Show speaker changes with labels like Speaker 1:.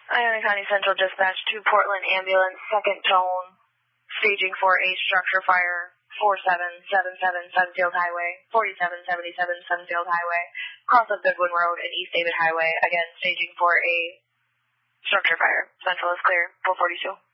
Speaker 1: Iowa County Central Dispatch to Portland Ambulance, second tone, staging for a structure fire, 4777 Sunfield Highway, 4777 Sunfield Highway, cross of Goodwin Road and East David Highway, again staging for a structure fire. Central is clear, 442.